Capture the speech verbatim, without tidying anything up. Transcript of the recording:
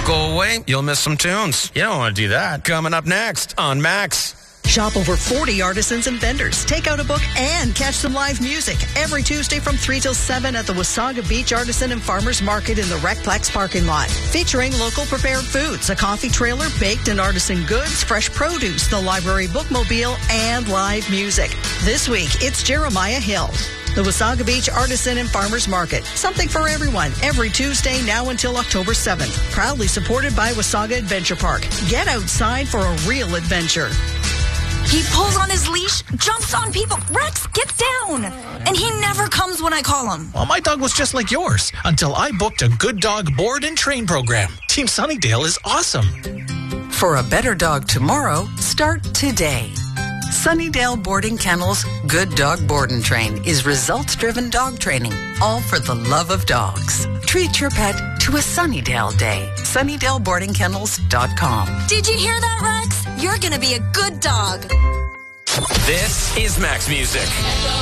Don't go away. You'll miss some tunes. You don't want to do that. Coming up next on Max. Shop over forty artisans and vendors. Take out a book and catch some live music every Tuesday from three till seven at the Wasaga Beach Artisan and Farmers Market in the Recplex parking lot. Featuring local prepared foods, a coffee trailer, baked and artisan goods, fresh produce, the library bookmobile, and live music. This week, it's Jeremiah Hill. The Wasaga Beach Artisan and Farmers Market. Something for everyone every Tuesday now until October seventh. Proudly supported by Wasaga Adventure Park. Get outside for a real adventure. He pulls on his leash, jumps on people. Rex, get down! And he never comes when I call him. Well, my dog was just like yours until I booked a Good Dog Board and Train program. Team Sunnydale is awesome. For a better dog tomorrow, start today. Sunnydale Boarding Kennels Good Dog Board and Train is results-driven dog training, all for the love of dogs. Treat your pet to a Sunnydale day. Sunnydale Boarding Kennels dot com. Did you hear that, Rex? You're gonna be a good dog. This is Max Music.